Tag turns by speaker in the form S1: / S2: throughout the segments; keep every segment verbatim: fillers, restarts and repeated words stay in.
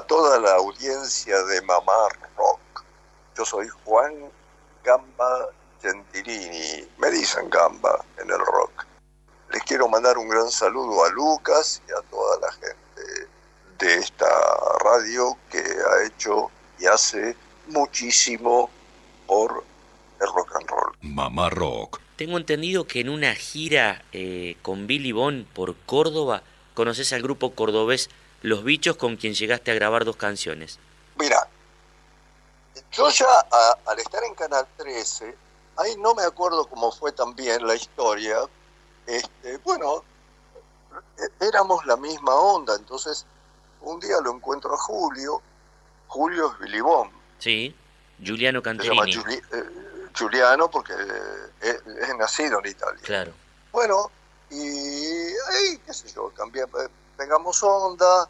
S1: a toda la audiencia de Mamá Rock. Yo soy Juan Gamba Gentilini, me dicen Gamba en el rock. Les quiero mandar un gran saludo a Lucas y a toda la gente de esta radio que ha hecho y hace muchísimo por el rock and roll.
S2: Mamá Rock.
S3: Tengo entendido que en una gira eh, con Billy Bond por Córdoba, conoces al grupo cordobés Los Bichos, con quien llegaste a grabar dos canciones.
S1: Mira, yo ya a, al estar en Canal trece, ahí no me acuerdo cómo fue también la historia, este, bueno, éramos la misma onda, entonces un día lo encuentro a Julio, Julio es Billy Bond.
S3: Sí, Giuliano
S1: Se
S3: Canterini.
S1: llama Giuli, eh, Giuliano porque es, es nacido en Italia.
S3: Claro.
S1: Bueno, y ahí, qué sé yo, cambié, pegamos onda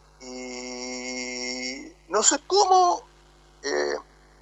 S1: y no sé cómo eh,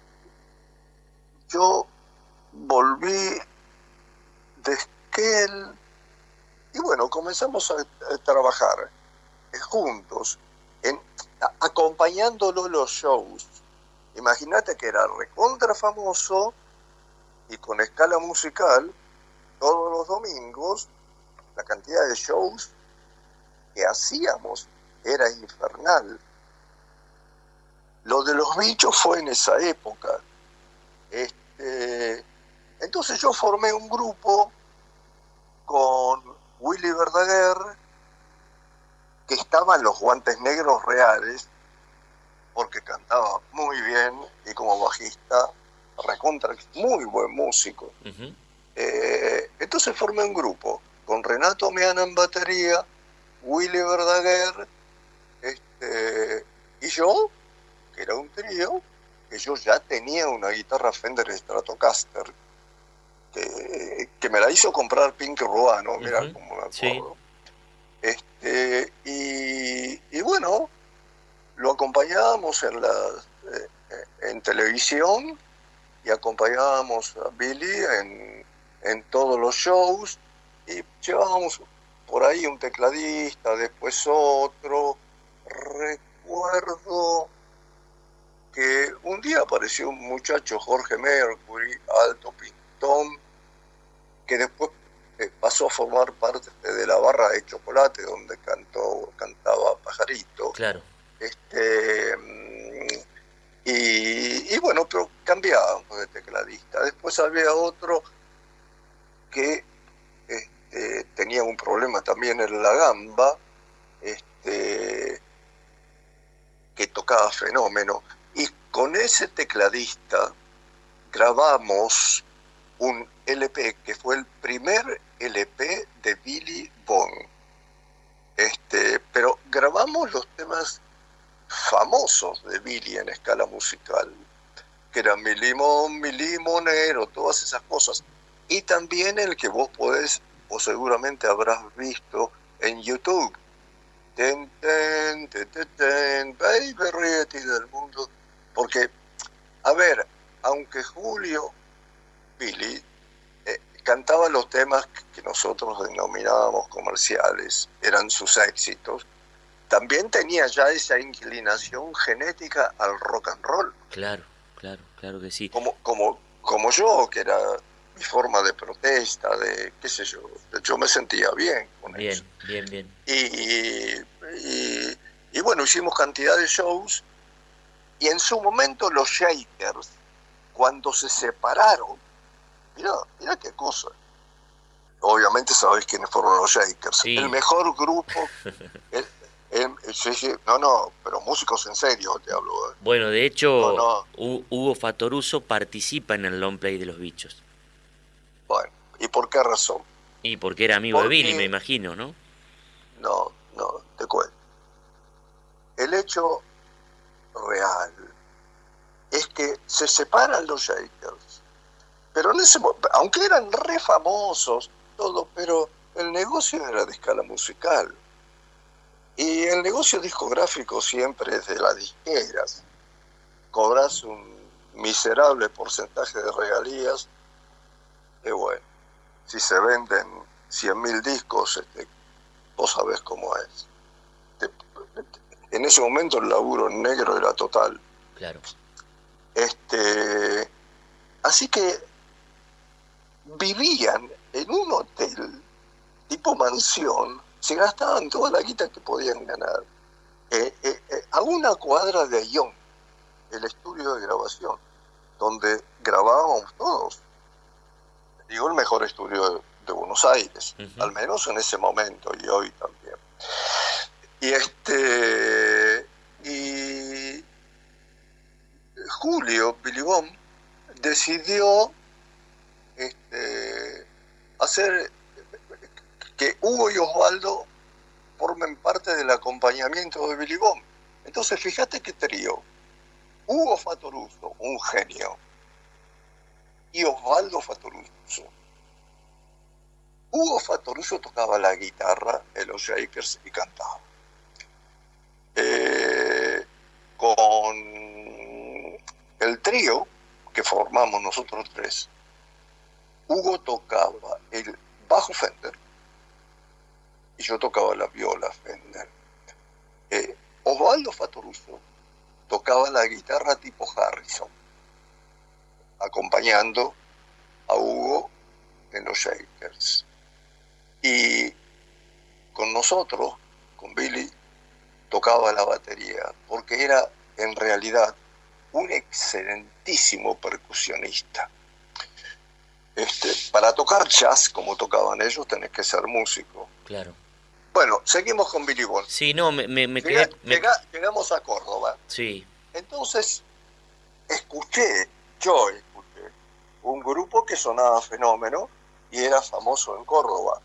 S1: yo volví de Esquel y bueno, comenzamos a, a trabajar eh, juntos, en, a, acompañándolo en los shows. Imagínate que era recontra famoso y con escala musical todos los domingos. La cantidad de shows que hacíamos era infernal. Lo de Los Bichos fue en esa época. Este, entonces yo formé un grupo con Willy Verdaguer, que estaba en Los Guantes Negros Reales, porque cantaba muy bien y como bajista recontra, muy buen músico. Uh-huh. Eh, entonces formé un grupo con Renato Meana en batería, Willy Verdaguer, este, y yo, que era un trío, que yo ya tenía una guitarra Fender Stratocaster, que, que me la hizo comprar Pink Ruano, uh-huh. Mirá cómo me acuerdo. Sí. Este, y, y bueno, lo acompañábamos en, la, eh, en televisión y acompañábamos a Billy en, en todos los shows y llevábamos por ahí un tecladista, después otro. Recuerdo que un día apareció un muchacho, Jorge Mercury, alto pintón, que después eh, pasó a formar parte de la barra de chocolate donde cantó, cantaba Pajarito.
S3: Claro.
S1: Este, y, y bueno, pero cambiábamos de tecladista. Después había otro que este, tenía un problema también en la gamba, este, que tocaba fenómeno. Y con ese tecladista grabamos un L P que fue el primer L P de Billy Bond. Este, pero grabamos los temas famosos de Billy en escala musical, que eran Mi Limón, Mi Limonero, todas esas cosas. Y también el que vos podés, o seguramente habrás visto en YouTube, ten, ten, ten, ten, ten, baby, ríete del mundo. Porque, a ver, aunque Julio, Billy, eh, cantaba los temas que nosotros denominábamos comerciales, eran sus éxitos, también tenía ya esa inclinación genética al rock and roll.
S3: Claro, claro, claro que sí.
S1: Como, como, como yo, que era mi forma de protesta, de qué sé yo, yo me sentía bien con
S3: bien,
S1: eso.
S3: Bien, bien,
S1: bien. Y, y, y bueno, hicimos cantidad de shows, y en su momento los Shakers, cuando se separaron, mirá, mirá qué cosa. Obviamente sabéis quiénes fueron los Shakers.
S3: Sí.
S1: El mejor grupo... el, el, sí, sí, no, no, pero músicos en serio te hablo. ¿eh?
S3: Bueno, de hecho,
S1: no, no.
S3: Hugo Fatoruso participa en el long play de Los Bichos.
S1: Bueno, ¿y por qué razón?
S3: Y porque era amigo
S1: porque...
S3: de Billy, me imagino, ¿no?
S1: No, no, te cuento. El hecho real es que se separan los Shakers, pero en ese momento, aunque eran re famosos, todo, pero el negocio era de escala musical. Y el negocio discográfico siempre es de las disqueras. Cobras un miserable porcentaje de regalías. Y bueno, si se venden cien mil discos, este, vos sabés cómo es. En ese momento el laburo en negro era total.
S3: Claro.
S1: Este, así que vivían en un hotel tipo mansión, se gastaban toda la guita que podían ganar. Eh, eh, eh, a una cuadra de Ayón, el estudio de grabación, donde grabábamos todos. Digo, el mejor estudio de, de Buenos Aires, uh-huh. al menos en ese momento y hoy también. Y este y Julio Bilibón decidió este, hacer que Hugo y Osvaldo formen parte del acompañamiento de Bilibón. Entonces, fíjate qué trío. Hugo Fattoruso, un genio, y Osvaldo Fattoruso. Hugo Fattoruso tocaba la guitarra en los Shakers y cantaba. Eh, con el trío que formamos nosotros tres, Hugo tocaba el bajo Fender y yo tocaba la viola Fender. Eh, Osvaldo Fattoruso tocaba la guitarra tipo Harrison, acompañando a Hugo en los Shakers. Y con nosotros, con Billy, tocaba la batería, porque era en realidad un excelentísimo percusionista. Este, para tocar jazz como tocaban ellos tenés que ser músico.
S3: Claro.
S1: Bueno, seguimos con Billy Bond.
S3: Sí, no, me, me, me
S1: Llega,
S3: quedé... Me...
S1: Llega, llegamos a Córdoba.
S3: Sí.
S1: Entonces, escuché, yo escuché, un grupo que sonaba fenómeno y era famoso en Córdoba.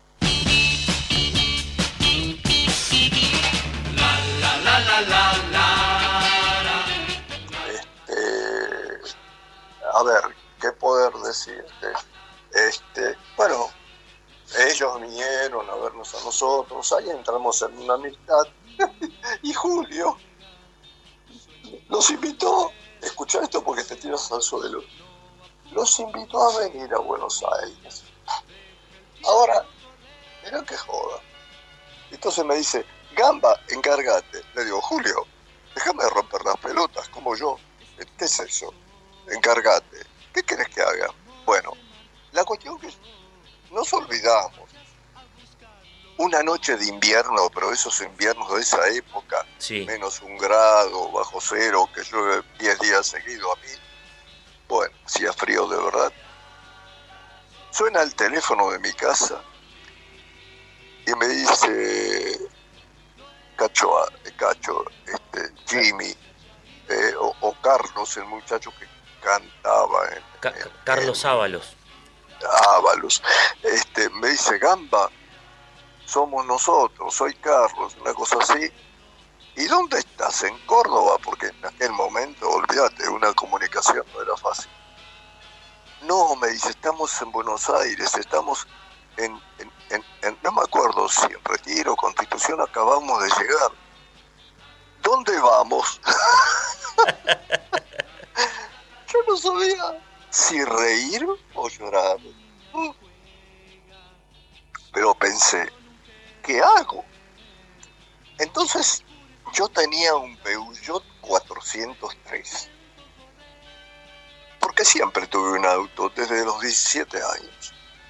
S2: La, la, la, la, la.
S1: Este, a ver, ¿qué poder decirte? Este, bueno, ellos vinieron a vernos a nosotros, ahí entramos en una amistad y Julio los invitó, escucha esto porque te tiras al suelo, los invitó a venir a Buenos Aires. Ahora, mirá que joda. Entonces me dice, Gamba, encárgate. Le digo, Julio, déjame de romper las pelotas, como yo. ¿Qué es eso? Encárgate. ¿Qué querés que haga? Bueno, la cuestión que nos olvidamos. Una noche de invierno, pero esos inviernos de esa época,
S3: sí.
S1: menos un grado, bajo cero, que llueve diez días seguidos a mí. Bueno, hacía frío de verdad. Suena el teléfono de mi casa y me dice Cacho, Cacho este, Jimmy, eh, o, o Carlos, el muchacho que cantaba en,
S3: Ca
S1: en,
S3: Carlos
S1: en,
S3: Ábalos.
S1: Ábalos. Este, me dice, Gamba, somos nosotros, soy Carlos, una cosa así. ¿Y dónde estás? En Córdoba, porque en aquel momento, olvídate, una comunicación no era fácil. No, me dice, estamos en Buenos Aires, estamos en, en, en, en no me acuerdo si en Retiro, Constitución, acabamos de llegar. ¿Dónde vamos? Yo no sabía si reír o llorar. Pero pensé, ¿qué hago? Entonces, yo tenía un Peugeot cuatrocientos tres. Porque siempre tuve un auto desde los diecisiete años.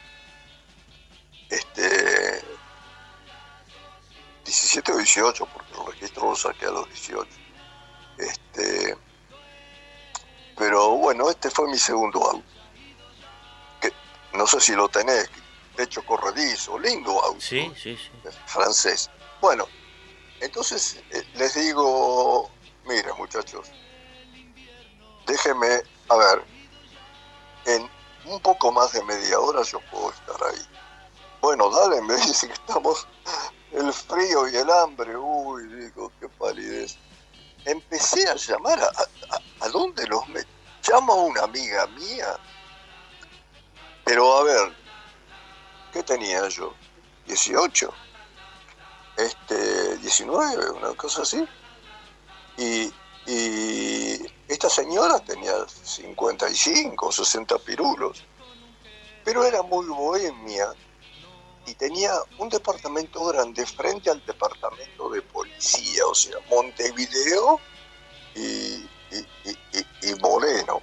S1: Este, diecisiete o dieciocho, porque el registro lo saqué a los dieciocho. Este, pero bueno, este fue mi segundo auto. Que no sé si lo tenés, techo corredizo, lindo auto.
S3: Sí, sí, sí.
S1: Francés. Bueno, entonces eh, les digo, mira muchachos, déjenme, a ver, en un poco más de media hora yo puedo estar ahí. Bueno, dale, me dice que estamos, el frío y el hambre, uy, digo, qué palidez. Empecé a llamar, a, a, a dónde los me llamo a una amiga mía, pero a ver, ¿qué tenía yo? dieciocho, este, diecinueve, una cosa así, y, y esta señora tenía cincuenta y cinco, sesenta pirulos, pero era muy bohemia, y tenía un departamento grande frente al departamento de policía, o sea, Montevideo y, y, y, y, y Moreno.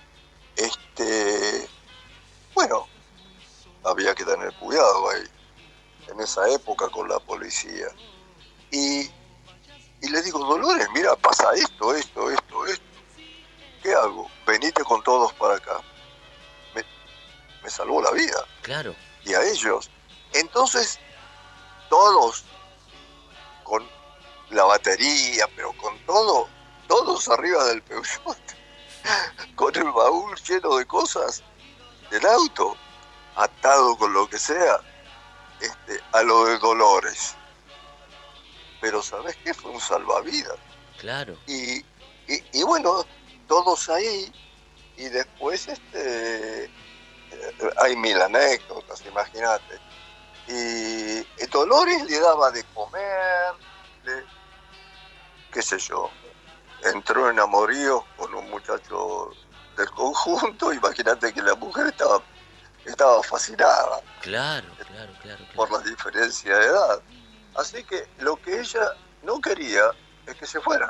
S1: Este, bueno, había que tener cuidado ahí, en esa época con la policía. Y, y le digo, Dolores, mira, pasa esto, esto, esto, esto. ¿Qué hago? Venite con todos para acá. Me, me salvó la vida.
S3: Claro.
S1: Y a ellos. Entonces, todos, con la batería, pero con todo, todos arriba del Peugeot, con el baúl lleno de cosas del auto, atado con lo que sea, este, a lo de Dolores. Pero ¿sabes qué? Fue un salvavidas.
S3: Claro.
S1: Y, y, y bueno, todos ahí, y después este hay mil anécdotas, imagínate. Y, y Dolores le daba de comer, le, qué sé yo, entró en amoríos con un muchacho del conjunto, imagínate que la mujer estaba, estaba fascinada.
S3: Claro, claro, claro, claro.
S1: Por la diferencia de edad. Así que lo que ella no quería es que se fueran.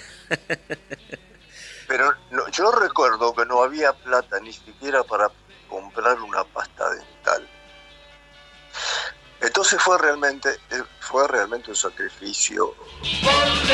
S1: Pero no, yo recuerdo que no había plata ni siquiera para comprar una pasta dental. Entonces fue realmente, fue realmente un sacrificio.